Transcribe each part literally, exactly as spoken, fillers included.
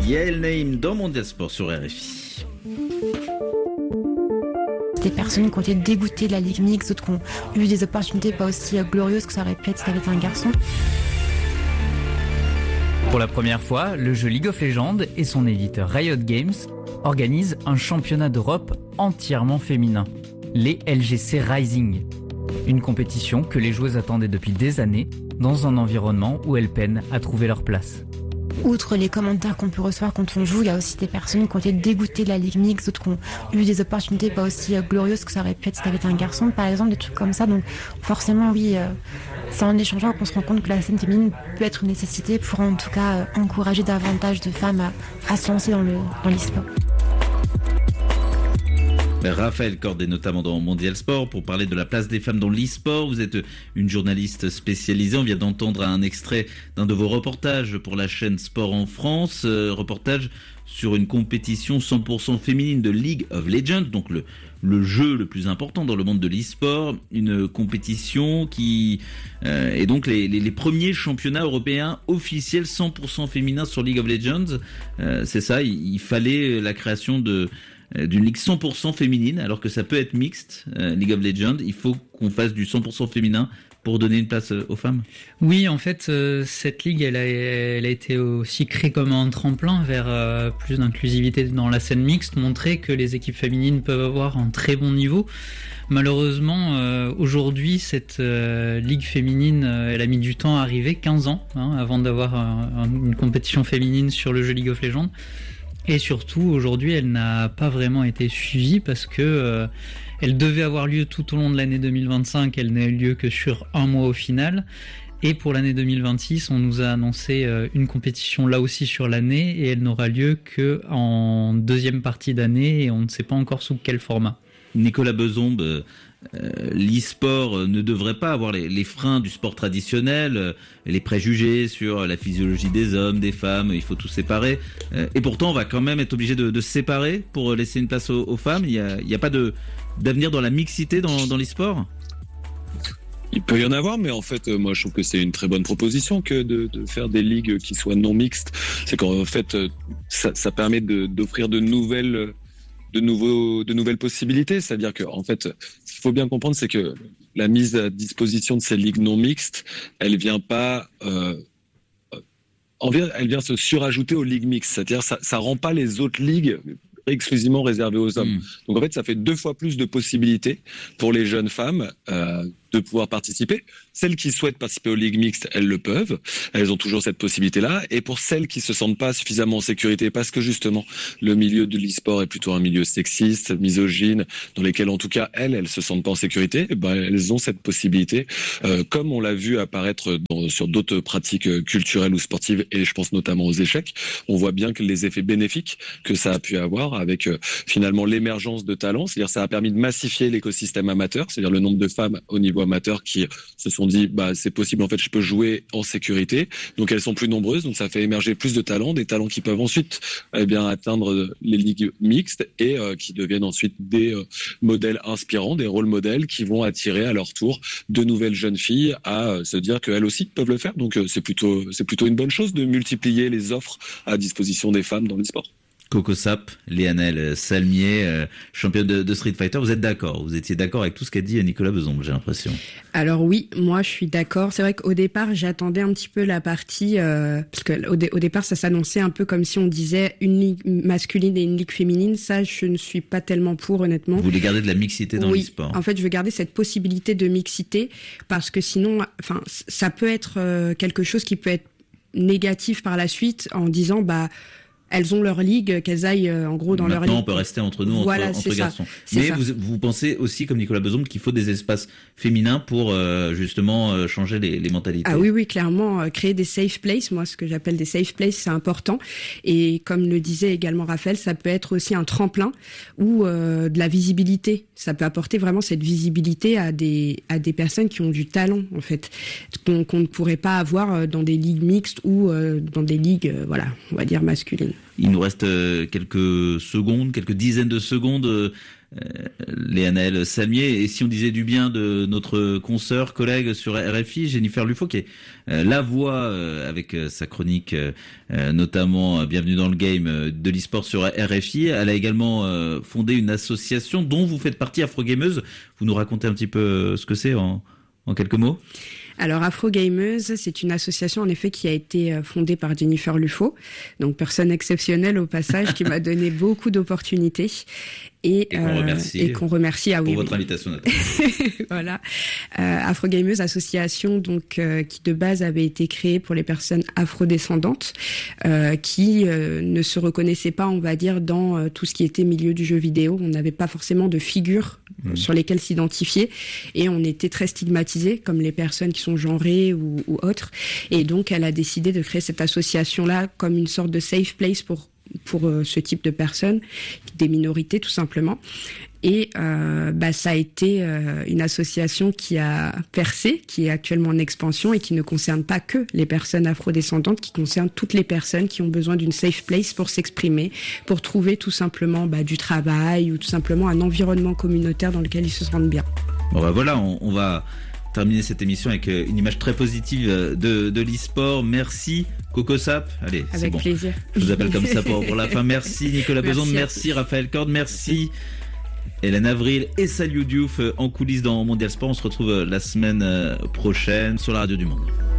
Yael Naïm dans Mondial Sport sur R F I. Des personnes qui ont été dégoûtées de la Ligue Mixte, d'autres qui ont eu des opportunités pas aussi glorieuses que ça aurait pu être si ça avait été un garçon. Pour la première fois, le jeu League of Legends et son éditeur Riot Games organisent un championnat d'Europe entièrement féminin, les L G C Rising. Une compétition que les joueuses attendaient depuis des années dans un environnement où elles peinent à trouver leur place. Outre les commentaires qu'on peut recevoir quand on joue, il y a aussi des personnes qui ont été dégoûtées de la Ligue Mixte, d'autres qui ont eu des opportunités pas aussi glorieuses que ça aurait pu être si ça avait été un garçon, par exemple, des trucs comme ça. Donc forcément, oui, euh, c'est en échangeant qu'on se rend compte que la scène féminine peut être une nécessité pour en tout cas euh, encourager davantage de femmes à, à se lancer dans, le, dans l'e-sport. Raphaël Cordet, notamment dans Mondial Sport, pour parler de la place des femmes dans l'e-sport. Vous êtes une journaliste spécialisée. On vient d'entendre un extrait d'un de vos reportages pour la chaîne Sport en France. Euh, reportage sur une compétition cent pour cent féminine de League of Legends, donc le, le jeu le plus important dans le monde de l'e-sport. Une compétition qui euh, est donc les, les, les premiers championnats européens officiels cent pour cent féminins sur League of Legends. Euh, c'est ça, il, il fallait la création de d'une ligue cent pour cent féminine, alors que ça peut être mixte, euh, League of Legends. Il faut qu'on fasse du cent pour cent féminin pour donner une place aux femmes. Oui, en fait, euh, cette ligue, elle a, elle a été aussi créée comme un tremplin vers euh, plus d'inclusivité dans la scène mixte, montrer que les équipes féminines peuvent avoir un très bon niveau. Malheureusement, euh, aujourd'hui, cette euh, ligue féminine, euh, elle a mis du temps à arriver, quinze ans, hein, avant d'avoir un, un, une compétition féminine sur le jeu League of Legends. Et surtout, aujourd'hui, elle n'a pas vraiment été suivie parce que euh, elle devait avoir lieu tout au long de l'année deux mille vingt-cinq. Elle n'a eu lieu que sur un mois au final. Et pour l'année deux mille vingt-six, on nous a annoncé euh, une compétition là aussi sur l'année et elle n'aura lieu que en deuxième partie d'année et on ne sait pas encore sous quel format. Nicolas Bezombe, euh, l'e-sport ne devrait pas avoir les, les freins du sport traditionnel, euh, les préjugés sur la physiologie des hommes, des femmes, il faut tout séparer. Euh, et pourtant, on va quand même être obligé de, de se séparer pour laisser une place aux, aux femmes. Il n'y a, il y a pas de, d'avenir dans la mixité dans, dans l'e-sport ? Il peut y en avoir, mais en fait, moi, je trouve que c'est une très bonne proposition que de, de faire des ligues qui soient non mixtes. C'est qu'en fait, ça, ça permet de, d'offrir de nouvelles... de nouveaux, de nouvelles possibilités. C'est-à-dire que, en fait, ce qu'il faut bien comprendre, c'est que la mise à disposition de ces ligues non mixtes, elle vient pas, euh, elle vient se surajouter aux ligues mixtes. C'est-à-dire, ça, ça rend pas les autres ligues exclusivement réservées aux hommes. Mmh. Donc, en fait, ça fait deux fois plus de possibilités pour les jeunes femmes, euh, de pouvoir participer. Celles qui souhaitent participer aux ligues mixtes, elles le peuvent. Elles ont toujours cette possibilité-là. Et pour celles qui se sentent pas suffisamment en sécurité, parce que justement, le milieu de l'e-sport est plutôt un milieu sexiste, misogyne, dans lesquels, en tout cas, elles, elles se sentent pas en sécurité, ben, elles ont cette possibilité. Euh, comme on l'a vu apparaître dans, sur d'autres pratiques culturelles ou sportives, et je pense notamment aux échecs, on voit bien que les effets bénéfiques que ça a pu avoir avec, euh, finalement, l'émergence de talents. C'est-à-dire, ça a permis de massifier l'écosystème amateur, c'est-à-dire le nombre de femmes au niveau amateurs qui se sont dit bah c'est possible, en fait je peux jouer en sécurité, donc elles sont plus nombreuses, donc ça fait émerger plus de talents, des talents qui peuvent ensuite eh bien atteindre les ligues mixtes et euh, qui deviennent ensuite des euh, modèles inspirants, des rôles modèles qui vont attirer à leur tour de nouvelles jeunes filles à euh, se dire qu'elles aussi peuvent le faire. Donc euh, c'est plutôt c'est plutôt une bonne chose de multiplier les offres à disposition des femmes dans l'e-sport. Coco Sap, Léanelle Salmier, euh, championne de, de Street Fighter, vous êtes d'accord ? Vous étiez d'accord avec tout ce qu'a dit Nicolas Bezombe, j'ai l'impression. Alors oui, moi je suis d'accord. C'est vrai qu'au départ, j'attendais un petit peu la partie, euh, parce que au, dé- au départ, ça s'annonçait un peu comme si on disait une ligue masculine et une ligue féminine. Ça, je ne suis pas tellement pour, honnêtement. Vous voulez garder de la mixité dans oui, l'e-sport ? En fait, je veux garder cette possibilité de mixité, parce que sinon, enfin, ça peut être euh, quelque chose qui peut être négatif par la suite, en disant bah elles ont leur ligue, qu'elles aillent euh, en gros dans Maintenant, leur ligue. Maintenant, on peut rester entre nous, voilà, entre, entre garçons. Ça, Mais vous, vous pensez aussi, comme Nicolas Bezombe, qu'il faut des espaces féminins pour euh, justement euh, changer les, les mentalités. Ah oui, oui, clairement, euh, créer des safe places, moi, ce que j'appelle des safe places, c'est important. Et comme le disait également Raphaël, ça peut être aussi un tremplin ou euh, de la visibilité. Ça peut apporter vraiment cette visibilité à des à des personnes qui ont du talent, en fait, qu'on, qu'on ne pourrait pas avoir dans des ligues mixtes ou euh, dans des ligues, euh, voilà, on va dire masculines. Il nous reste quelques secondes, quelques dizaines de secondes. Léanaël Salmier. Et si on disait du bien de notre consoeur, collègue sur R F I, Jennifer Lufo, qui est euh, la voix euh, avec euh, sa chronique, euh, notamment euh, Bienvenue dans le Game euh, de l'e-sport sur R F I. Elle a également euh, fondé une association dont vous faites partie, Afrogameuse. Vous nous racontez un petit peu euh, ce que c'est en, en quelques mots? Alors Afrogameuse, c'est une association en effet qui a été fondée par Jennifer Lufo, donc personne exceptionnelle au passage, qui m'a donné beaucoup d'opportunités et, et qu'on euh, remercie, et qu'on remercie ah, pour oui, votre oui. invitation. Voilà, euh, Afrogameuse, association donc euh, qui de base avait été créée pour les personnes afrodescendantes euh, qui euh, ne se reconnaissaient pas, on va dire, dans euh, tout ce qui était milieu du jeu vidéo. On n'avait pas forcément de figures mmh. sur lesquelles s'identifier et on était très stigmatisés comme les personnes qui sont genrées ou, ou autres. Et donc, elle a décidé de créer cette association-là comme une sorte de safe place pour pour euh, ce type de personnes, des minorités tout simplement. Et euh, bah, ça a été euh, une association qui a percé, qui est actuellement en expansion et qui ne concerne pas que les personnes afrodescendantes, qui concerne toutes les personnes qui ont besoin d'une safe place pour s'exprimer, pour trouver tout simplement bah, du travail ou tout simplement un environnement communautaire dans lequel ils se sentent bien. Bon bah voilà, on, on va terminer cette émission avec une image très positive de, de l'e-sport. Merci Coco Sap. Allez, c'est bon. Avec plaisir. Je vous appelle comme ça pour, pour la fin. Merci Nicolas Besonde, merci, merci Raphaël Corde, merci Hélène Avril et Saliou Diouf en coulisses dans Mondial Sport. On se retrouve la semaine prochaine sur la radio du Monde.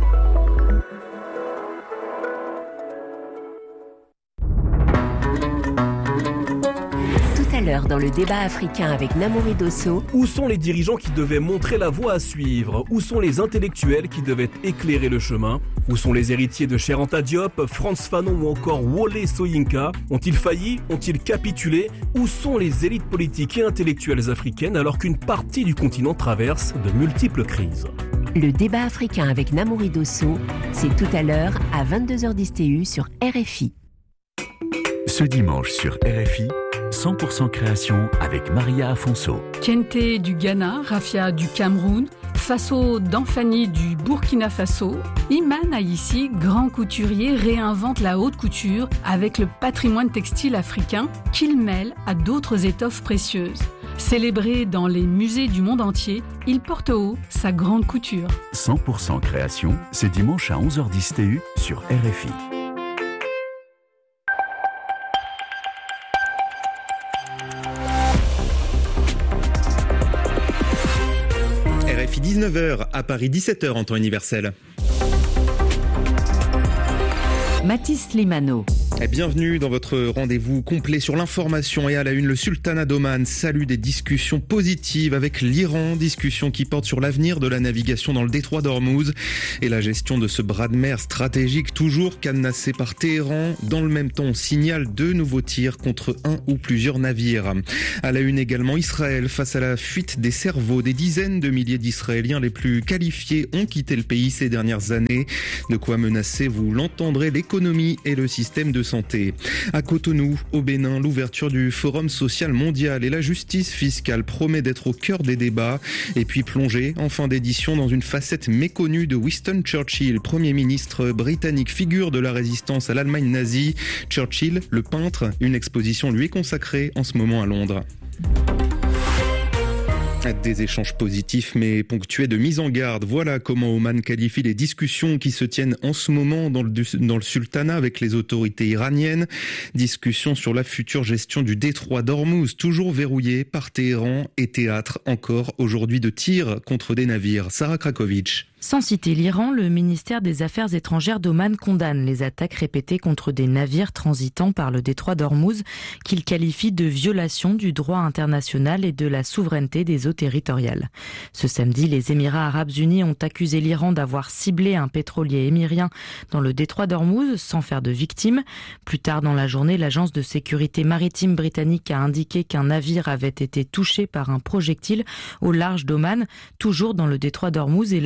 L'heure dans le débat africain avec Namouri Dosso. Où sont les dirigeants qui devaient montrer la voie à suivre? Où sont les intellectuels qui devaient éclairer le chemin? Où sont les héritiers de Cheikh Anta Diop, Frantz Fanon ou encore Wole Soyinka? Ont-ils failli? Ont-ils capitulé? Où sont les élites politiques et intellectuelles africaines alors qu'une partie du continent traverse de multiples crises? Le débat africain avec Namouri Dosso, c'est tout à l'heure à vingt-deux heures dix T U sur R F I. Ce dimanche sur R F I, cent pour cent création avec Maria Afonso. Kente du Ghana, Rafia du Cameroun, Faso Danfani du Burkina Faso, Iman Aïssi, grand couturier, réinvente la haute couture avec le patrimoine textile africain qu'il mêle à d'autres étoffes précieuses. Célébré dans les musées du monde entier, il porte haut sa grande couture. cent pour cent création, c'est dimanche à onze heures dix T U sur R F I. dix-neuf heures, à Paris dix-sept heures en temps universel. Mathis Limano. Bienvenue dans votre rendez-vous complet sur l'information et à la une, le sultanat d'Oman salue des discussions positives avec l'Iran, discussions qui portent sur l'avenir de la navigation dans le détroit d'Ormuz et la gestion de ce bras de mer stratégique toujours cadenassé par Téhéran. Dans le même temps, on signale deux nouveaux tirs contre un ou plusieurs navires. À la une également, Israël face à la fuite des cerveaux. Des dizaines de milliers d'Israéliens les plus qualifiés ont quitté le pays ces dernières années. De quoi menacer, vous l'entendrez, l'économie et le système de santé. À Cotonou, au Bénin, l'ouverture du Forum social mondial et la justice fiscale promet d'être au cœur des débats. Et puis plonger en fin d'édition dans une facette méconnue de Winston Churchill, Premier ministre britannique, figure de la résistance à l'Allemagne nazie. Churchill, le peintre, une exposition lui est consacrée en ce moment à Londres. Des échanges positifs mais ponctués de mise en garde. Voilà comment Oman qualifie les discussions qui se tiennent en ce moment dans le, dans le sultanat avec les autorités iraniennes. Discussions sur la future gestion du détroit d'Ormuz, toujours verrouillé par Téhéran, et théâtre encore aujourd'hui de tirs contre des navires. Sarah Krakovic. Sans citer l'Iran, le ministère des Affaires étrangères d'Oman condamne les attaques répétées contre des navires transitant par le détroit d'Ormuz qu'il qualifie de violation du droit international et de la souveraineté des eaux territoriales. Ce samedi, les Émirats arabes unis ont accusé l'Iran d'avoir ciblé un pétrolier émirien dans le détroit d'Ormuz sans faire de victimes. Plus tard dans la journée, l'agence de sécurité maritime britannique a indiqué qu'un navire avait été touché par un projectile au large d'Oman, toujours dans le détroit d'Ormuz et là aussi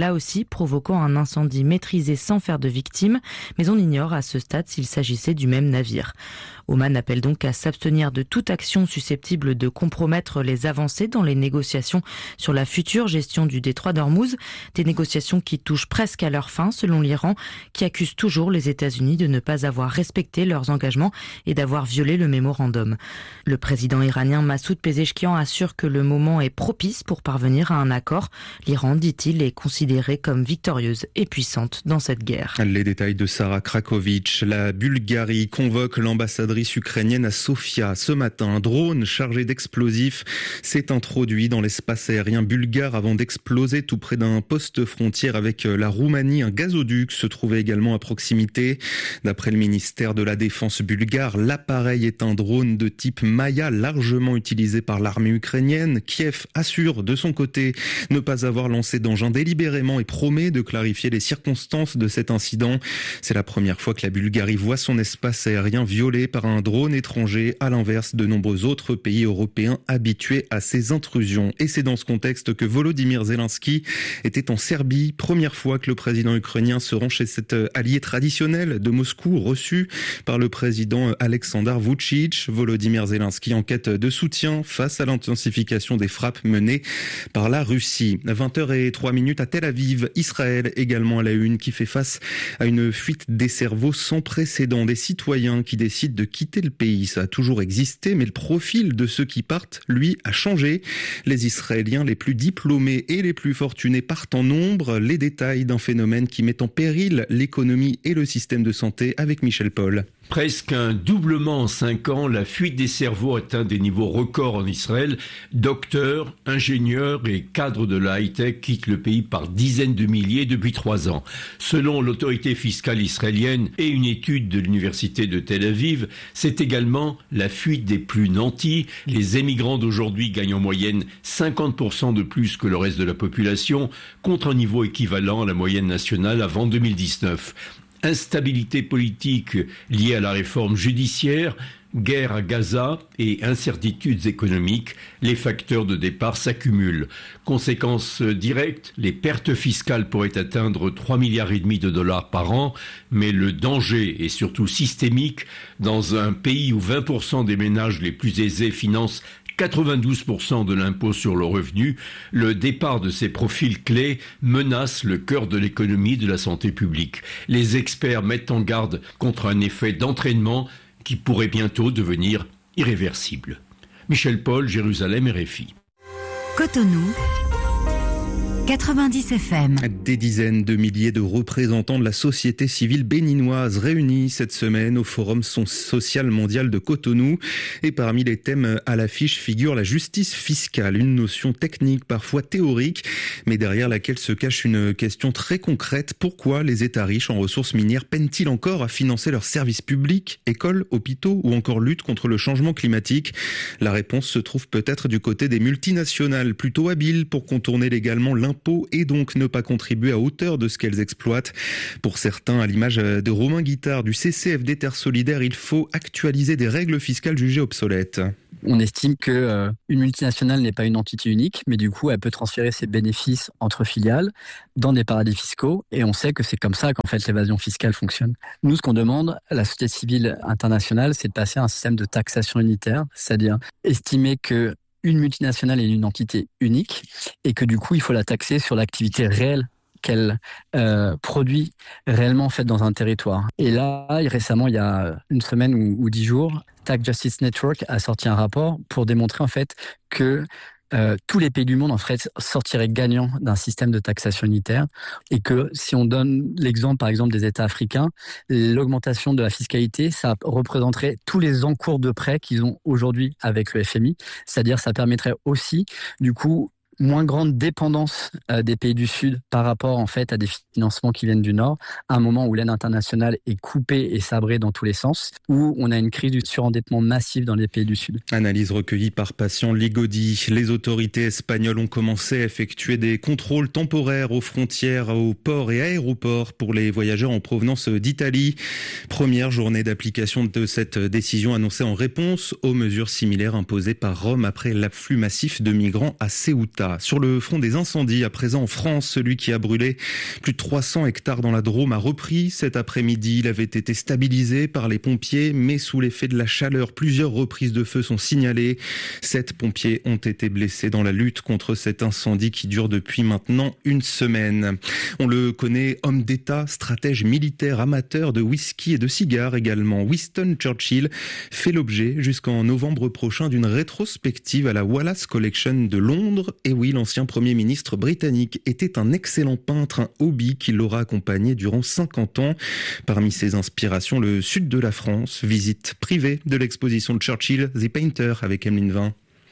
provoquant un incendie maîtrisé sans faire de victimes, mais on ignore à ce stade s'il s'agissait du même navire. Oman appelle donc à s'abstenir de toute action susceptible de compromettre les avancées dans les négociations sur la future gestion du détroit d'Ormuz, des négociations qui touchent presque à leur fin selon l'Iran, qui accuse toujours les États-Unis de ne pas avoir respecté leurs engagements et d'avoir violé le mémorandum. Le président iranien Massoud Pezeshkian assure que le moment est propice pour parvenir à un accord. L'Iran, dit-il, est considérée comme victorieuse et puissante dans cette guerre. Les détails de Sarah Krakovic. La Bulgarie convoque l'ambassadrice ukrainienne à Sofia. Ce matin, un drone chargé d'explosifs s'est introduit dans l'espace aérien bulgare avant d'exploser tout près d'un poste frontière avec la Roumanie. Un gazoduc se trouvait également à proximité. D'après le ministère de la Défense bulgare, l'appareil est un drone de type Maya largement utilisé par l'armée ukrainienne. Kiev assure de son côté ne pas avoir lancé d'engin délibérément et promet de clarifier les circonstances de cet incident. C'est la première fois que la Bulgarie voit son espace aérien violé par un drone étranger, à l'inverse de nombreux autres pays européens habitués à ces intrusions. Et c'est dans ce contexte que Volodymyr Zelensky était en Serbie. Première fois que le président ukrainien se rend chez cet allié traditionnel de Moscou, reçu par le président Alexandar Vučić. Volodymyr Zelensky en quête de soutien face à l'intensification des frappes menées par la Russie. vingt heures zéro trois minutes à Tel Aviv, Israël également à la une, qui fait face à une fuite des cerveaux sans précédent. Des citoyens qui décident de quitter le pays. Ça a toujours existé, mais le profil de ceux qui partent, lui, a changé. Les Israéliens les plus diplômés et les plus fortunés partent en nombre. Les détails d'un phénomène qui met en péril l'économie et le système de santé avec Michel Paul. Presque un doublement en cinq ans, la fuite des cerveaux atteint des niveaux records en Israël. Docteurs, ingénieurs et cadres de la high-tech quittent le pays par dizaines de milliers depuis trois ans. Selon l'autorité fiscale israélienne et une étude de l'université de Tel Aviv, c'est également la fuite des plus nantis. Les émigrants d'aujourd'hui gagnent en moyenne cinquante pour cent de plus que le reste de la population, contre un niveau équivalent à la moyenne nationale avant deux mille dix-neuf. Instabilité politique liée à la réforme judiciaire, guerre à Gaza et incertitudes économiques, les facteurs de départ s'accumulent. Conséquence directe, les pertes fiscales pourraient atteindre trois milliards et demi de dollars par an, mais le danger est surtout systémique dans un pays où vingt pour cent des ménages les plus aisés financent quatre-vingt-douze pour cent de l'impôt sur le revenu. Le départ de ces profils clés menace le cœur de l'économie et de la santé publique. Les experts mettent en garde contre un effet d'entraînement qui pourrait bientôt devenir irréversible. Michel Paul, Jérusalem, R F I. Cotonou, quatre-vingt-dix F M. Des dizaines de milliers de représentants de la société civile béninoise réunis cette semaine au Forum social mondial de Cotonou. Et parmi les thèmes à l'affiche figure la justice fiscale, une notion technique, parfois théorique, mais derrière laquelle se cache une question très concrète. Pourquoi les États riches en ressources minières peinent-ils encore à financer leurs services publics, écoles, hôpitaux ou encore lutte contre le changement climatique? La réponse se trouve peut-être du côté des multinationales, plutôt habiles pour contourner légalement l'impôt et donc ne pas contribuer à hauteur de ce qu'elles exploitent. Pour certains, à l'image de Romain Guittard du C C F D Terre Solidaire, il faut actualiser des règles fiscales jugées obsolètes. On estime que euh, une multinationale n'est pas une entité unique, mais du coup, elle peut transférer ses bénéfices entre filiales dans des paradis fiscaux, et on sait que c'est comme ça qu'en fait l'évasion fiscale fonctionne. Nous, ce qu'on demande à la société civile internationale, c'est de passer à un système de taxation unitaire, c'est-à-dire estimer que une multinationale est une entité unique et que du coup, il faut la taxer sur l'activité réelle qu'elle euh, produit réellement en fait dans un territoire. Et là, récemment, il y a une semaine ou, ou dix jours, Tax Justice Network a sorti un rapport pour démontrer en fait que Euh, tous les pays du monde en fait sortiraient gagnants d'un système de taxation unitaire, et que si on donne l'exemple par exemple des États africains, l'augmentation de la fiscalité, ça représenterait tous les encours de prêts qu'ils ont aujourd'hui avec le F M I, c'est-à-dire ça permettrait aussi du coup moins grande dépendance euh, des pays du Sud par rapport en fait à des financements qui viennent du Nord, à un moment où l'aide internationale est coupée et sabrée dans tous les sens, où on a une crise du surendettement massif dans les pays du Sud. Analyse recueillie par Patient Ligodi. Les autorités espagnoles ont commencé à effectuer des contrôles temporaires aux frontières, aux ports et aéroports pour les voyageurs en provenance d'Italie. Première journée d'application de cette décision annoncée en réponse aux mesures similaires imposées par Rome après l'afflux massif de migrants à Ceuta. là. Sur le front des incendies, à présent en France, celui qui a brûlé plus de trois cents hectares dans la Drôme a repris cet après-midi. Il avait été stabilisé par les pompiers, mais sous l'effet de la chaleur, plusieurs reprises de feu sont signalées. Sept pompiers ont été blessés dans la lutte contre cet incendie qui dure depuis maintenant une semaine. On le connaît, homme d'État, stratège militaire, amateur de whisky et de cigares également. Winston Churchill fait l'objet jusqu'en novembre prochain d'une rétrospective à la Wallace Collection de Londres. Et oui, l'ancien Premier ministre britannique était un excellent peintre, un hobby qui l'aura accompagné durant cinquante ans. Parmi ses inspirations, le sud de la France, visite privée de l'exposition de Churchill, The Painter, avec Emeline Vin.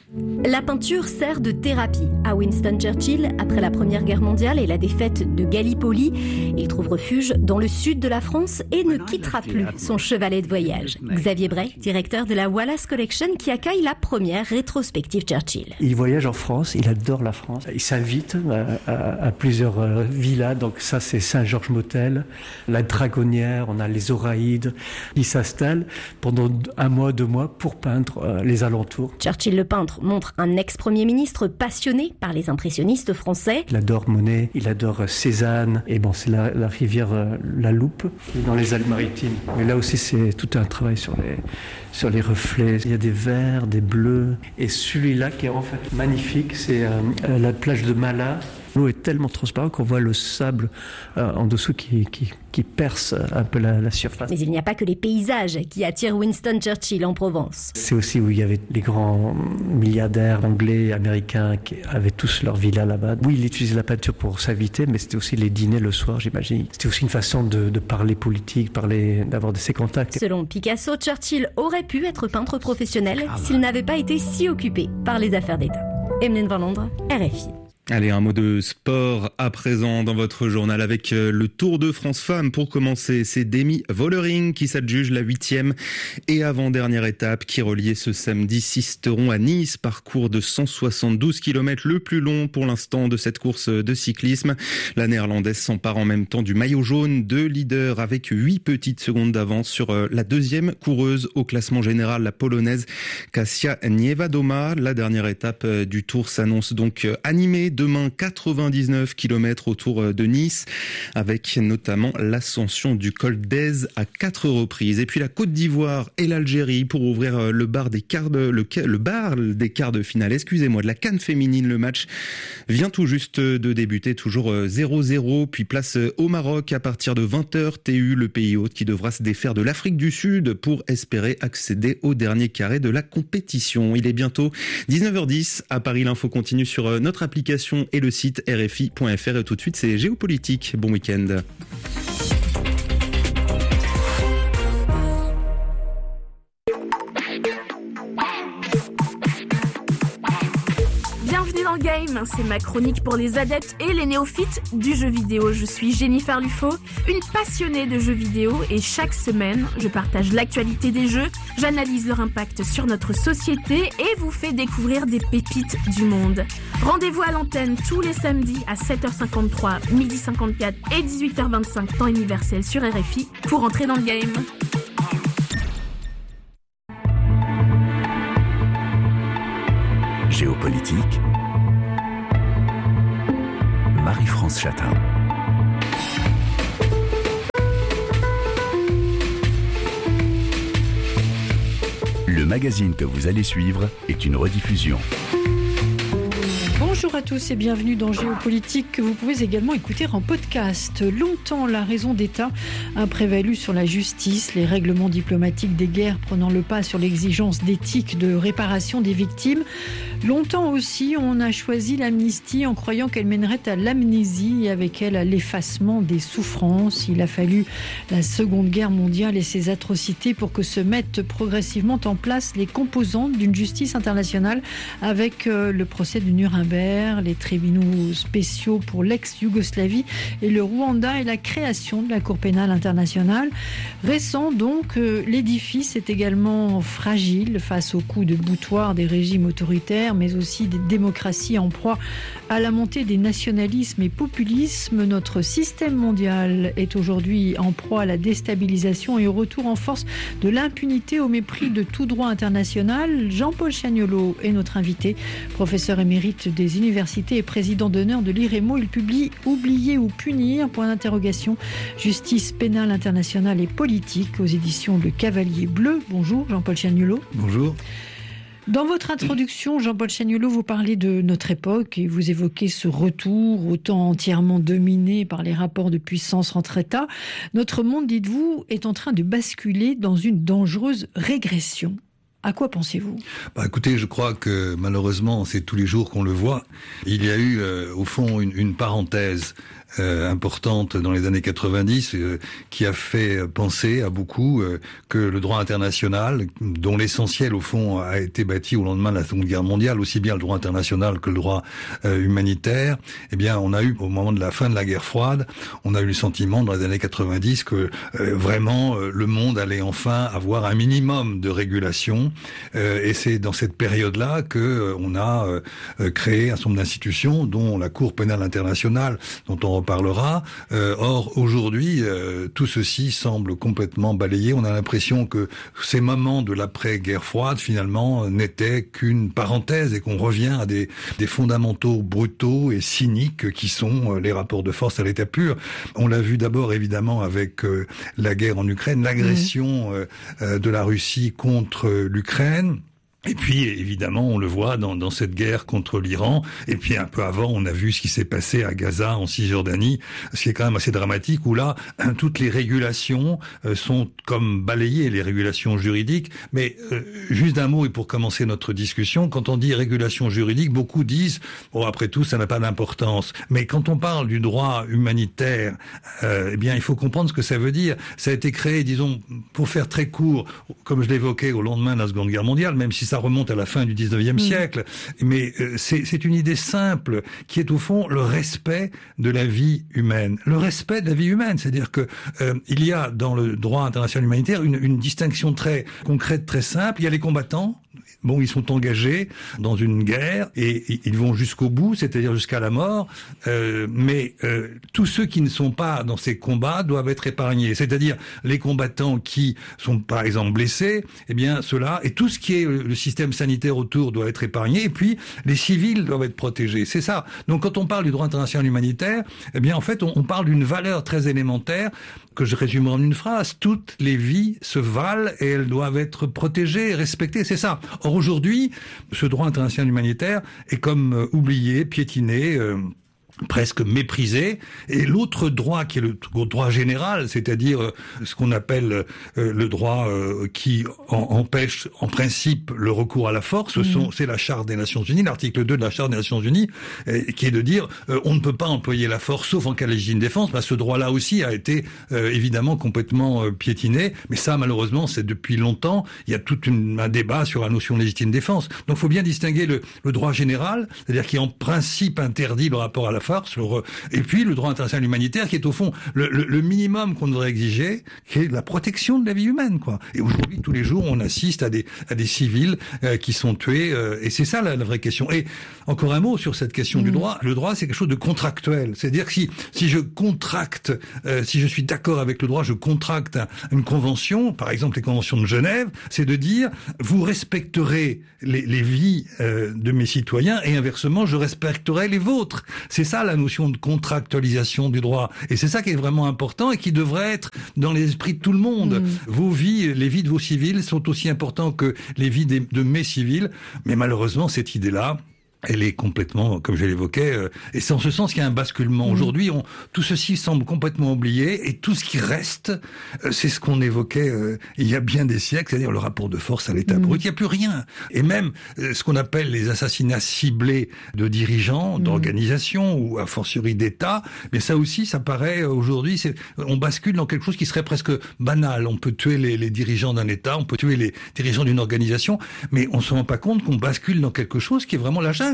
La peinture sert de thérapie à Winston Churchill. Après la Première Guerre mondiale et la défaite de Gallipoli, il trouve refuge dans le sud de la France et ne quittera plus son chevalet de voyage. Xavier Bray, directeur de la Wallace Collection, qui accueille la première rétrospective Churchill. Il voyage en France, il adore la France. Il s'invite à, à, à plusieurs euh, villas. Donc ça, c'est Saint-Georges-Motel, la Dragonnière, on a les Oraïdes. Il s'installe pendant un mois, deux mois pour peindre euh, les alentours. Churchill le peintre montre un ex-premier ministre passionné par les impressionnistes français. Il adore Monet, il adore Cézanne, et bon, c'est la, la rivière euh, La Loupe, dans les Alpes-Maritimes. Mais là aussi, c'est tout un travail sur les, sur les reflets. Il y a des verts, des bleus, et celui-là qui est en fait magnifique, c'est euh, la plage de Mala. L'eau est tellement transparente qu'on voit le sable euh, en dessous qui, qui, qui perce un peu la, la surface. Mais il n'y a pas que les paysages qui attirent Winston Churchill en Provence. C'est aussi où il y avait les grands milliardaires anglais, américains qui avaient tous leur villa là-bas. Oui, il utilisait la peinture pour s'inviter, mais c'était aussi les dîners le soir, j'imagine. C'était aussi une façon de, de parler politique, parler, d'avoir de ses contacts. Selon Picasso, Churchill aurait pu être peintre professionnel ah, s'il n'avait pas été si occupé par les affaires d'État. Emeline Van Londres, R F I. Allez, un mot de sport à présent dans votre journal avec le Tour de France Femmes. Pour commencer, c'est Demi Vollering qui s'adjuge la huitième et avant-dernière étape qui reliait ce samedi Sisteron à Nice. Parcours de cent soixante-douze kilomètres, le plus long pour l'instant de cette course de cyclisme. La néerlandaise s'empare en même temps du maillot jaune de leader avec huit petites secondes d'avance sur la deuxième coureuse au classement général, la polonaise Kasia Niewiadoma. La dernière étape du Tour s'annonce donc animée. Demain, quatre-vingt-dix-neuf kilomètres autour de Nice, avec notamment l'ascension du col d'Aise à quatre reprises. Et puis la Côte d'Ivoire et l'Algérie pour ouvrir le bar des quarts de, le, le bar des quarts de finale, excusez-moi, de la CAN féminine. Le match vient tout juste de débuter, toujours zéro zéro, puis place au Maroc à partir de vingt heures. T U, le pays hôte, qui devra se défaire de l'Afrique du Sud pour espérer accéder au dernier carré de la compétition. Il est bientôt dix-neuf heures dix à Paris. L'info continue sur notre application et le site R F I point F R. Et tout de suite, c'est Géopolitique. Bon week-end. Bienvenue dans le game, c'est ma chronique pour les adeptes et les néophytes du jeu vidéo. Je suis Jennifer Lufo, une passionnée de jeux vidéo, et chaque semaine, je partage l'actualité des jeux, j'analyse leur impact sur notre société et vous fais découvrir des pépites du monde. Rendez-vous à l'antenne tous les samedis à sept heures cinquante-trois, midi cinquante-quatre et dix-huit heures vingt-cinq temps universel sur R F I pour entrer dans le game. Géopolitique, Marie-France Chatin. Le magazine que vous allez suivre est une rediffusion. Bonjour à tous et bienvenue dans Géopolitique, que vous pouvez également écouter en podcast. Longtemps, la raison d'État a prévalu sur la justice, les règlements diplomatiques des guerres prenant le pas sur l'exigence d'éthique de réparation des victimes. Longtemps aussi, on a choisi l'amnistie en croyant qu'elle mènerait à l'amnésie et avec elle à l'effacement des souffrances. Il a fallu la Seconde Guerre mondiale et ses atrocités pour que se mettent progressivement en place les composantes d'une justice internationale avec le procès de Nuremberg, les tribunaux spéciaux pour l'ex-Yougoslavie et le Rwanda et la création de la Cour pénale internationale. Récent donc, l'édifice est également fragile face aux coups de boutoir des régimes autoritaires. guerre, mais aussi des démocraties en proie à la montée des nationalismes et populismes. Notre système mondial est aujourd'hui en proie à la déstabilisation et au retour en force de l'impunité au mépris de tout droit international. Jean-Paul Chagnolot est notre invité, professeur émérite des universités et président d'honneur de l'I R E M O. Il publie « Oublier ou punir ?» point d'interrogation, justice pénale internationale et politique aux éditions Le Cavalier Bleu. Bonjour Jean-Paul Chagnolot. Bonjour. Dans votre introduction, Jean-Paul Chagnolot, vous parlez de notre époque et vous évoquez ce retour au temps entièrement dominé par les rapports de puissance entre États. Notre monde, dites-vous, est en train de basculer dans une dangereuse régression. À quoi pensez-vous ? Bah, écoutez, je crois que malheureusement, c'est tous les jours qu'on le voit. Il y a eu, euh, au fond, une, une parenthèse Euh, importante dans les années quatre-vingt-dix euh, qui a fait penser à beaucoup euh, que le droit international, dont l'essentiel au fond a été bâti au lendemain de la Seconde Guerre mondiale, aussi bien le droit international que le droit euh, humanitaire, eh bien on a eu au moment de la fin de la guerre froide, on a eu le sentiment dans les années quatre-vingt-dix que euh, vraiment euh, le monde allait enfin avoir un minimum de régulation euh, et c'est dans cette période-là que euh, on a euh, créé un certain nombre d'institutions dont la Cour pénale internationale dont on reparlera. Euh, or, aujourd'hui, euh, tout ceci semble complètement balayé. On a l'impression que ces moments de l'après-guerre froide, finalement, n'étaient qu'une parenthèse et qu'on revient à des, des fondamentaux brutaux et cyniques qui sont euh, les rapports de force à l'état pur. On l'a vu d'abord, évidemment, avec euh, la guerre en Ukraine, l'agression euh, euh, de la Russie contre euh, l'Ukraine. Et puis, évidemment, on le voit dans, dans cette guerre contre l'Iran. Et puis, un peu avant, on a vu ce qui s'est passé à Gaza, en Cisjordanie, ce qui est quand même assez dramatique, où là, toutes les régulations euh, sont comme balayées, les régulations juridiques. Mais euh, juste un mot, et pour commencer notre discussion, quand on dit régulation juridique, beaucoup disent, bon, après tout, ça n'a pas d'importance. Mais quand on parle du droit humanitaire, euh, eh bien, il faut comprendre ce que ça veut dire. Ça a été créé, disons, pour faire très court, comme je l'évoquais au lendemain de la Seconde Guerre mondiale, même si ça Ça remonte à la fin du dix-neuvième mmh. siècle, mais euh, c'est, c'est une idée simple qui est au fond le respect de la vie humaine. Le respect de la vie humaine, c'est-à-dire que euh, il y a dans le droit international humanitaire une, une distinction très concrète, très simple. Il y a les combattants. Bon, ils sont engagés dans une guerre et ils vont jusqu'au bout, c'est-à-dire jusqu'à la mort. Euh, mais euh, tous ceux qui ne sont pas dans ces combats doivent être épargnés. C'est-à-dire les combattants qui sont par exemple blessés, eh bien ceux-là et tout ce qui est le système sanitaire autour doit être épargné. Et puis les civils doivent être protégés. C'est ça. Donc quand on parle du droit international humanitaire, eh bien en fait on, on parle d'une valeur très élémentaire que je résumerai en une phrase. Toutes les vies se valent et elles doivent être protégées et respectées. C'est ça. Or aujourd'hui, ce droit international humanitaire est comme euh, oublié, piétiné, euh, presque méprisé, et l'autre droit qui est le droit général, c'est-à-dire euh, ce qu'on appelle euh, le droit euh, qui en, empêche en principe le recours à la force, mmh. sont, c'est la Charte des Nations Unies, l'article deux de la Charte des Nations Unies, euh, qui est de dire euh, on ne peut pas employer la force sauf en cas de légitime défense. Bah, ce droit-là aussi a été euh, évidemment complètement euh, piétiné, mais ça malheureusement c'est depuis longtemps, il y a tout une, un débat sur la notion de légitime défense. Donc il faut bien distinguer le, le droit général, c'est-à-dire qui en principe interdit le rapport à la force, et puis le droit international humanitaire qui est au fond le, le, le minimum qu'on devrait exiger, qui est la protection de la vie humaine, quoi. Et aujourd'hui, tous les jours, on assiste à des à des civils euh, qui sont tués, euh, et c'est ça la, la vraie question. Et encore un mot sur cette question mmh. du droit. Le droit, c'est quelque chose de contractuel. C'est-à-dire que si si je contracte, euh, si je suis d'accord avec le droit, je contracte un, une convention, par exemple les conventions de Genève, c'est de dire vous respecterez les, les vies euh, de mes citoyens et inversement, je respecterai les vôtres. C'est ça la notion de contractualisation du droit. Et c'est ça qui est vraiment important et qui devrait être dans les esprits de tout le monde. Mmh. Vos vies, les vies de vos civils sont aussi importants que les vies des, de mes civils. Mais malheureusement, cette idée-là, elle est complètement, comme je l'évoquais, euh, et c'est en ce sens qu'il y a un basculement. Mmh. Aujourd'hui, on, tout ceci semble complètement oublié, et tout ce qui reste, euh, c'est ce qu'on évoquait euh, il y a bien des siècles, c'est-à-dire le rapport de force à l'État mmh. brut. Il n'y a plus rien. Et même euh, ce qu'on appelle les assassinats ciblés de dirigeants, mmh. d'organisations, ou a fortiori d'États, mais ça aussi, ça paraît euh, aujourd'hui, c'est, on bascule dans quelque chose qui serait presque banal. On peut tuer les, les dirigeants d'un État, on peut tuer les dirigeants d'une organisation, mais on ne se rend pas compte qu'on bascule dans quelque chose qui est vraiment la jungle.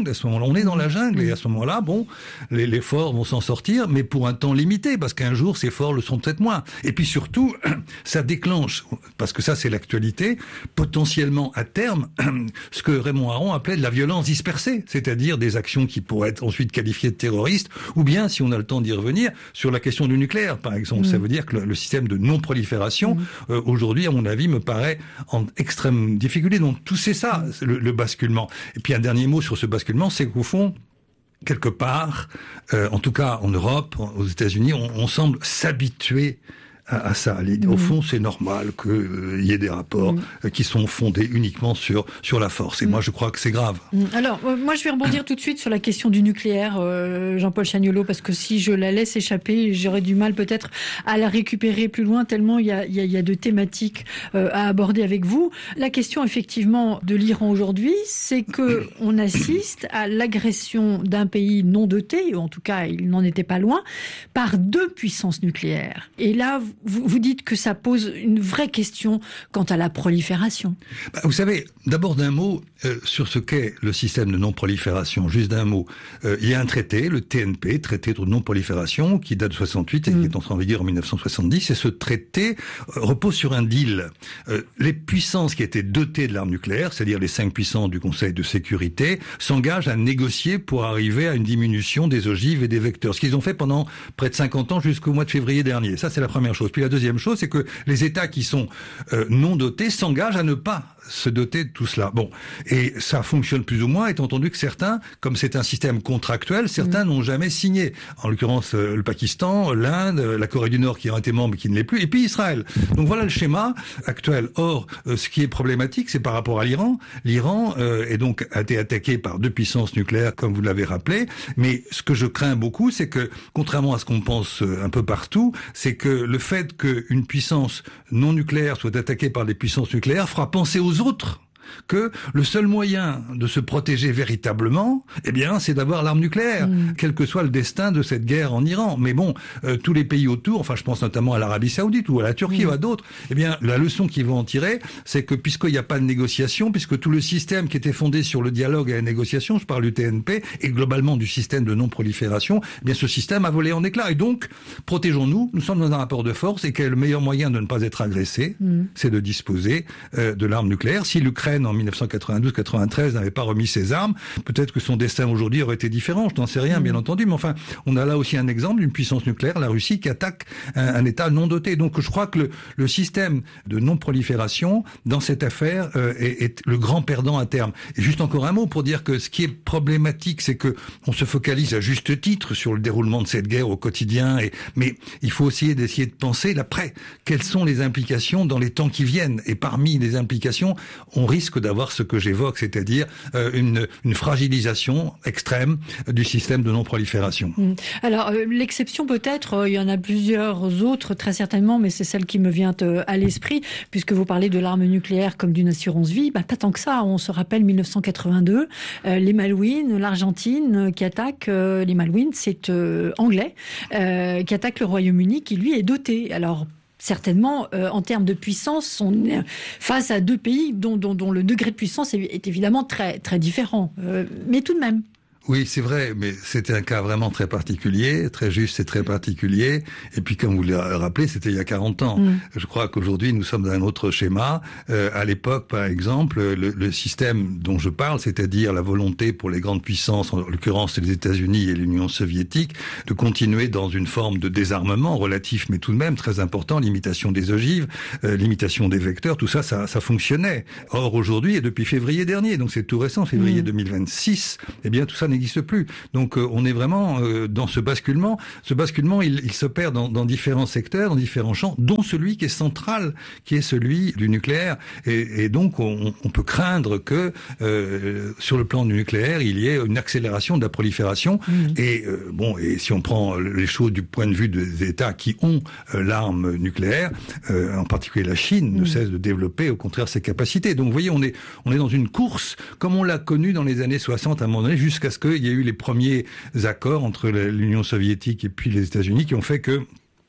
jungle à ce moment-là. On est dans la jungle et à ce moment-là, bon, les, les forts vont s'en sortir, mais pour un temps limité, parce qu'un jour, ces forts le sont peut-être moins. Et puis surtout, ça déclenche, parce que ça, c'est l'actualité, potentiellement à terme, ce que Raymond Aron appelait de la violence dispersée, c'est-à-dire des actions qui pourraient être ensuite qualifiées de terroristes, ou bien, si on a le temps d'y revenir, sur la question du nucléaire, par exemple. Mmh. Ça veut dire que le, le système de non-prolifération, mmh. euh, aujourd'hui, à mon avis, me paraît en extrême difficulté. Donc tout c'est ça, le, le basculement. Et puis un dernier mot sur ce basculement, c'est qu'au fond, quelque part, euh, en tout cas en Europe, aux États-Unis, on, on semble s'habituer à, à ça. Mmh. Au fond, c'est normal qu'il euh, y ait des rapports mmh. euh, qui sont fondés uniquement sur sur la force. Et mmh. moi, je crois que c'est grave. Mmh. Alors, euh, moi, je vais rebondir tout de suite sur la question du nucléaire, euh, Jean-Paul Chagnolot, parce que si je la laisse échapper, j'aurais du mal peut-être à la récupérer plus loin, tellement il y a, il y a, il y a de thématiques euh, à aborder avec vous. La question, effectivement, de l'Iran aujourd'hui, c'est que on assiste à l'agression d'un pays non doté, ou en tout cas, il n'en était pas loin, par deux puissances nucléaires. Et là, Vous, vous dites que ça pose une vraie question quant à la prolifération. Bah, vous savez, d'abord d'un mot euh, sur ce qu'est le système de non-prolifération. Juste d'un mot. Euh, il y a un traité, le T N P, traité de non-prolifération, qui date de soixante-huit et mmh. qui est entré en vigueur en mille neuf cent soixante-dix. Et ce traité euh, repose sur un deal. Euh, les puissances qui étaient dotées de l'arme nucléaire, c'est-à-dire les cinq puissances du Conseil de sécurité, s'engagent à négocier pour arriver à une diminution des ogives et des vecteurs. Ce qu'ils ont fait pendant près de cinquante ans jusqu'au mois de février dernier. Ça, c'est la première chose. Puis la deuxième chose, c'est que les États qui sont euh, non dotés s'engagent à ne pas se doter de tout cela. Bon, et ça fonctionne plus ou moins, étant entendu que certains, comme c'est un système contractuel, certains mmh. n'ont jamais signé. En l'occurrence, euh, le Pakistan, l'Inde, la Corée du Nord qui ont été membres et qui ne l'est plus, et puis Israël. Donc voilà le schéma actuel. Or, euh, ce qui est problématique, c'est par rapport à l'Iran. L'Iran euh, est donc a été attaqué par deux puissances nucléaires, comme vous l'avez rappelé. Mais ce que je crains beaucoup, c'est que, contrairement à ce qu'on pense euh, un peu partout, c'est que le fait qu'une puissance non nucléaire soit attaquée par des puissances nucléaires fera penser aux autres que le seul moyen de se protéger véritablement, eh bien, c'est d'avoir l'arme nucléaire, mmh. quel que soit le destin de cette guerre en Iran. Mais bon, euh, tous les pays autour, enfin, je pense notamment à l'Arabie Saoudite ou à la Turquie mmh. ou à d'autres, eh bien, la leçon qu'ils vont en tirer, c'est que puisqu'il n'y a pas de négociation, puisque tout le système qui était fondé sur le dialogue et la négociation, je parle du T N P et globalement du système de non-prolifération, eh bien, ce système a volé en éclats. Et donc, protégeons-nous. Nous sommes dans un rapport de force et que le meilleur moyen de ne pas être agressé, mmh. c'est de disposer euh, de l'arme nucléaire. Si l'Ukraine en mille neuf cent quatre-vingt-douze quatre-vingt-treize n'avait pas remis ses armes, peut-être que son destin aujourd'hui aurait été différent, je n'en sais rien, mmh. bien entendu, mais enfin, on a là aussi un exemple d'une puissance nucléaire, la Russie, qui attaque un, un État non doté. Donc je crois que le, le système de non-prolifération, dans cette affaire, euh, est, est le grand perdant à terme. Et juste encore un mot pour dire que ce qui est problématique, c'est que on se focalise à juste titre sur le déroulement de cette guerre au quotidien, et, mais il faut aussi d'essayer de penser l'après. Quelles sont les implications dans les temps qui viennent? Et parmi les implications, on risque d'avoir ce que j'évoque, c'est-à-dire euh, une, une fragilisation extrême du système de non-prolifération. Alors, euh, l'exception peut-être, euh, il y en a plusieurs autres, très certainement, mais c'est celle qui me vient euh, à l'esprit, puisque vous parlez de l'arme nucléaire comme d'une assurance-vie, bah, pas tant que ça. On se rappelle mille neuf cent quatre-vingt-deux, euh, les Malouines, l'Argentine euh, qui attaque, euh, les Malouines, c'est euh, anglais, euh, qui attaque le Royaume-Uni, qui lui est doté. Alors, certainement, euh, en termes de puissance, on est face à deux pays dont, dont, dont le degré de puissance est, est évidemment très, très différent. Euh, mais tout de même. Oui, c'est vrai, mais c'était un cas vraiment très particulier, très juste et très particulier. Et puis, comme vous l'avez rappelé, c'était il y a quarante ans. Mmh. Je crois qu'aujourd'hui, nous sommes dans un autre schéma. Euh, à l'époque, par exemple, le, le système dont je parle, c'est-à-dire la volonté pour les grandes puissances, en l'occurrence les États-Unis et l'Union soviétique, de continuer dans une forme de désarmement relatif, mais tout de même très important, limitation des ogives, euh, limitation des vecteurs, tout ça, ça, ça fonctionnait. Or, aujourd'hui, et depuis février dernier, donc c'est tout récent, février mmh. deux mille vingt-six, eh bien, tout ça n'existe plus. Donc euh, on est vraiment euh, dans ce basculement. Ce basculement, il, il s'opère dans, dans différents secteurs, dans différents champs, dont celui qui est central, qui est celui du nucléaire. Et, et donc on, on peut craindre que euh, sur le plan du nucléaire, il y ait une accélération de la prolifération. Mmh. Et euh, bon, et si on prend les choses du point de vue des États qui ont euh, l'arme nucléaire, euh, en particulier la Chine, mmh. ne cesse de développer au contraire ses capacités. Donc vous voyez, on est on est dans une course comme on l'a connu dans les années soixante à un moment donné, jusqu'à ce qu'il y ait eu les premiers accords entre l'Union soviétique et puis les États-Unis qui ont fait que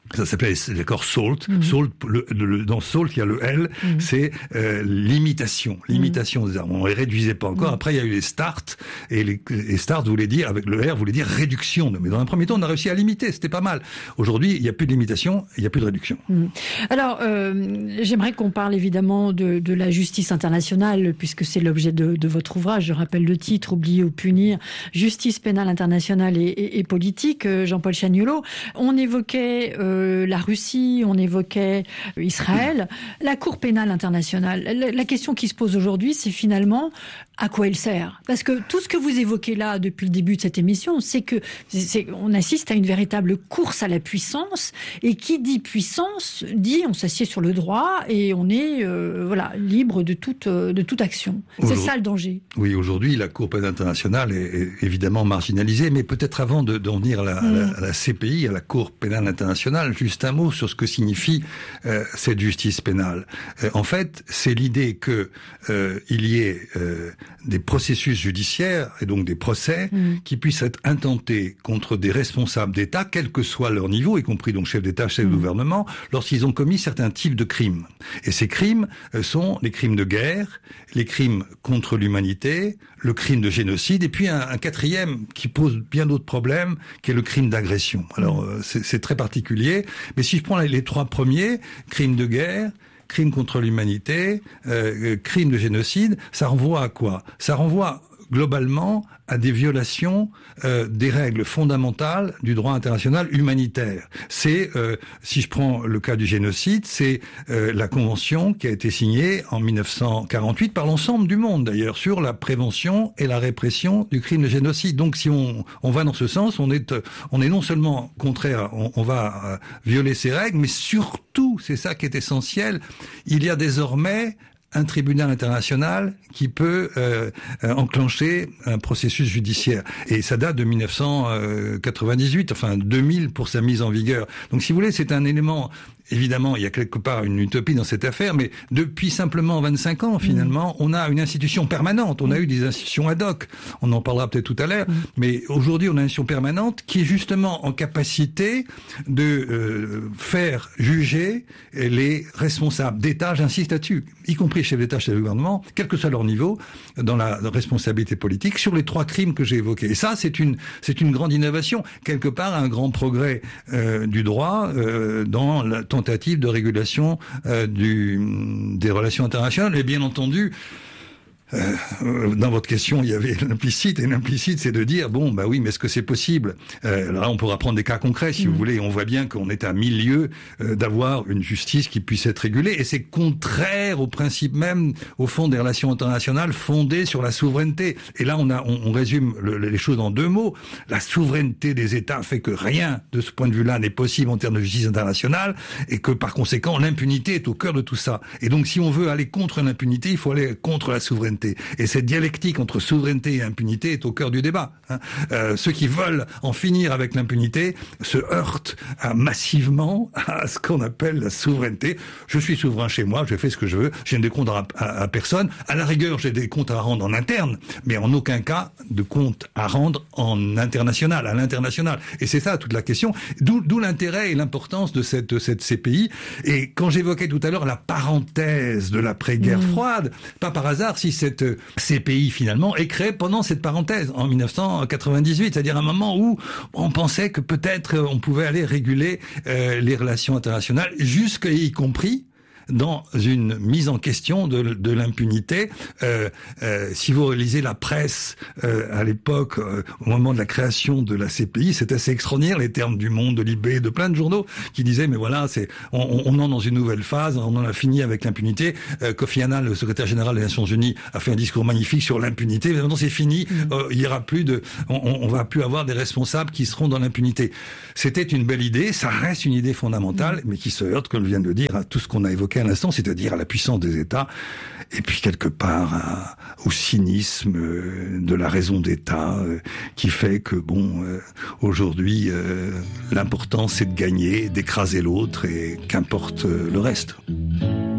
Ça s'appelait l'accord SALT. Mmh. SALT le, le, dans SALT, il y a le L, mmh. c'est euh, l'imitation. L'imitation mmh. des armes. On les réduisait pas encore. Mmh. Après, il y a eu les START. Et les, les START voulaient dire, avec le R, voulait dire réduction. Mais dans un premier temps, on a réussi à limiter. C'était pas mal. Aujourd'hui, il n'y a plus de limitation, il n'y a plus de réduction. Mmh. Alors, euh, j'aimerais qu'on parle évidemment de, de la justice internationale, puisque c'est l'objet de, de votre ouvrage. Je rappelle le titre, Oublier ou punir, justice pénale internationale et, et, et politique. Jean-Paul Chagnolot, on évoquait euh, la Russie, on évoquait Israël, la Cour pénale internationale. La question qui se pose aujourd'hui, c'est finalement à quoi elle sert ? Parce que tout ce que vous évoquez là depuis le début de cette émission, c'est que c'est, on assiste à une véritable course à la puissance, et qui dit puissance dit on s'assied sur le droit et on est euh, voilà libre de toute de toute action. C'est ça le danger. Oui, aujourd'hui la Cour pénale internationale est, est évidemment marginalisée, mais peut-être avant de, d'en venir à la, mmh. à, la, à la C P I, à la Cour pénale internationale, juste un mot sur ce que signifie euh, cette justice pénale. Euh, en fait, c'est l'idée que euh, il y ait euh, des processus judiciaires et donc des procès mmh. qui puissent être intentés contre des responsables d'État, quel que soit leur niveau, y compris donc chef d'État, chef mmh. de gouvernement, lorsqu'ils ont commis certains types de crimes. Et ces crimes euh, sont les crimes de guerre, les crimes contre l'humanité, le crime de génocide, et puis un, un quatrième qui pose bien d'autres problèmes, qui est le crime d'agression. Alors euh, c'est, c'est très particulier, mais si je prends les, les trois premiers, crime de guerre, crime contre l'humanité, euh, crime de génocide, ça renvoie à quoi ? Ça renvoie globalement à des violations euh, des règles fondamentales du droit international humanitaire. C'est, euh, si je prends le cas du génocide, c'est euh, la convention qui a été signée en dix-neuf cent quarante-huit par l'ensemble du monde d'ailleurs sur la prévention et la répression du crime de génocide. Donc si on, on va dans ce sens, on est, on est non seulement contraire, on, on va euh, violer ces règles, mais surtout, c'est ça qui est essentiel, il y a désormais un tribunal international qui peut euh, euh, enclencher un processus judiciaire. Et ça date de dix-neuf cent quatre-vingt-dix-huit, enfin deux mille pour sa mise en vigueur. Donc si vous voulez, c'est un élément... Évidemment, il y a quelque part une utopie dans cette affaire, mais depuis simplement vingt-cinq ans, finalement, mmh. on a une institution permanente. On mmh. a eu des institutions ad hoc. On en parlera peut-être tout à l'heure. Mmh. Mais aujourd'hui, on a une institution permanente qui est justement en capacité de euh, faire juger les responsables d'État, j'insiste là-dessus, y compris chefs d'État, chefs de gouvernement, quel que soit leur niveau, dans la responsabilité politique, sur les trois crimes que j'ai évoqués. Et ça, c'est une, c'est une grande innovation. Quelque part, un grand progrès euh, du droit euh, dans la tentative de régulation euh, du, des relations internationales. Et bien entendu, Euh, dans votre question, il y avait l'implicite, et l'implicite, c'est de dire, bon, bah oui, mais est-ce que c'est possible ? euh, Là, on pourra prendre des cas concrets, si mmh. vous voulez. On voit bien qu'on est à mille lieues euh, d'avoir une justice qui puisse être régulée, et c'est contraire au principe même, au fond, des relations internationales fondées sur la souveraineté. Et là, on, a, on, on résume le, les choses en deux mots. La souveraineté des États fait que rien, de ce point de vue-là, n'est possible en termes de justice internationale, et que, par conséquent, l'impunité est au cœur de tout ça. Et donc, si on veut aller contre l'impunité, il faut aller contre la souveraineté. Et cette dialectique entre souveraineté et impunité est au cœur du débat. Hein. Euh, ceux qui veulent en finir avec l'impunité se heurtent à, massivement à ce qu'on appelle la souveraineté. Je suis souverain chez moi, je fais ce que je veux, j'ai des comptes à, à, à personne. À la rigueur, j'ai des comptes à rendre en interne, mais en aucun cas de comptes à rendre en international, à l'international. Et c'est ça toute la question. D'où, d'où l'intérêt et l'importance de cette, de cette C P I. Et quand j'évoquais tout à l'heure la parenthèse de l'après-guerre mmh. froide, pas par hasard si cette C P I finalement est créée pendant cette parenthèse en dix-neuf cent quatre-vingt-dix-huit, c'est-à-dire un moment où on pensait que peut-être on pouvait aller réguler euh, les relations internationales, jusqu'à y compris dans une mise en question de, de l'impunité. Euh, euh, si vous lisez la presse euh, à l'époque, euh, au moment de la création de la C P I, c'est assez extraordinaire, les termes du Monde, de Libé, de plein de journaux qui disaient mais voilà, c'est on, on entre dans une nouvelle phase, on en a fini avec l'impunité. Euh, Kofi Annan, le secrétaire général des Nations Unies, a fait un discours magnifique sur l'impunité. Mais maintenant c'est fini, mmh. euh, il y aura plus de, on, on va plus avoir des responsables qui seront dans l'impunité. C'était une belle idée, ça reste une idée fondamentale, mmh. mais qui se heurte, comme je viens de le dire, à tout ce qu'on a évoqué à l'instant, c'est-à-dire à la puissance des États, et puis quelque part à, au cynisme euh, de la raison d'État, euh, qui fait que, bon, euh, aujourd'hui, euh, l'important c'est de gagner, d'écraser l'autre, et qu'importe euh, le reste.